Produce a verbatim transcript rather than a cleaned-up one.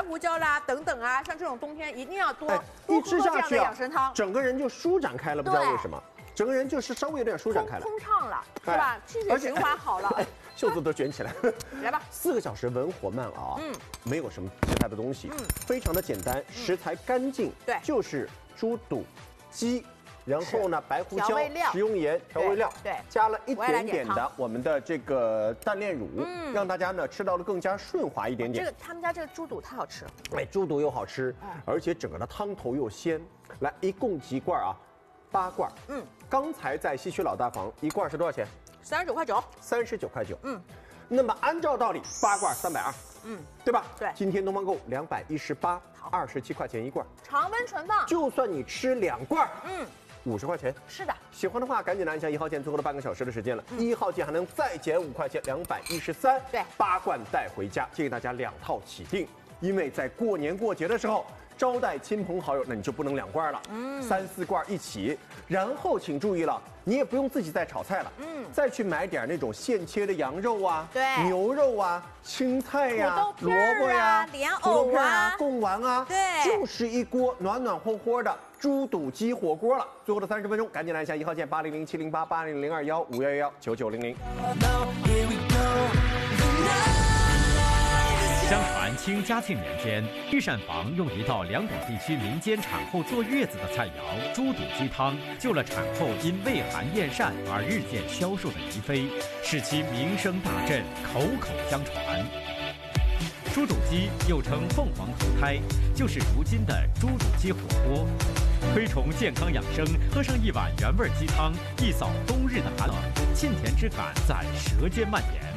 胡椒啦等等啊，像这种冬天一定要多、 哎、 多一吃喝这样的下去啊养生汤， 整个人就舒展开了，不知道为什么，整个人就是稍微有点舒展开了， 通畅了，是吧？气血循环好了。 袖子都卷起来， 来吧！ 四个小时文火慢熬，嗯，没有什么其他的东西， 嗯， 非常的简单，食材干净， 对， 就是猪肚鸡，然后呢白胡椒、食用盐调味料， 对， 加了一点点的我们的这个蛋炼乳， 嗯， 让大家呢吃到了更加顺滑一点点。 这个他们家这个猪肚太好吃了， 哎，猪肚又好吃，而且整个的汤头又鲜。来，一共几罐啊？八罐，嗯，刚才在西区老大房一罐是多少钱？ 三十九块九， 三十九块九。 嗯， 那么按照道理，八罐三百二，嗯，对吧？ 对。 今天东方购两百一十八，二十七块钱一罐， 常温存放。 就算你吃两罐， 嗯， 五十块钱。 是的。 喜欢的话，赶紧拿一下一号键，最后的半个小时的时间了。一、嗯、号键还能再减五块钱，两百一十三。 对， 八罐带回家，建议大家两套起订，因为在过年过节的时候。 招待亲朋好友，那你就不能两罐了，嗯，三四罐一起。然后请注意了，你也不用自己再炒菜了，嗯，再去买点那种现切的羊肉啊， 对， 牛肉啊，青菜呀、 啊、 萝卜呀、 莲藕啊、 贡丸啊， 对， 就是一锅暖暖和和的猪肚鸡火锅了。最后的三十分钟，赶紧来一下一号键八零零七零八八零零二幺五幺幺幺九九零零。 相传清嘉庆年间，御膳房用一道两广地区民间产后坐月子的菜肴猪肚鸡汤，救了产后因畏寒厌膳而日渐消瘦的宜妃，使其名声大振，口口相传。猪肚鸡又称凤凰投胎，就是如今的猪肚鸡火锅。推崇健康养生，喝上一碗原味鸡汤，一扫冬日的寒冷，沁甜之感在舌尖蔓延。